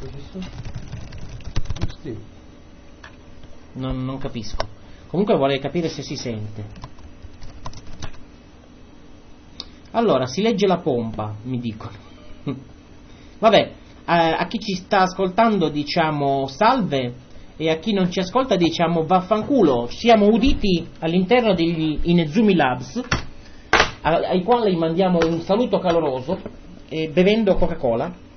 Non capisco. Comunque vorrei capire se si sente. Allora, si legge la pompa, mi dicono. Vabbè, a chi ci sta ascoltando diciamo salve, e a chi non ci ascolta diciamo vaffanculo. Siamo uditi all'interno degli Inezumi Labs, ai quali mandiamo un saluto caloroso, bevendo Coca-Cola.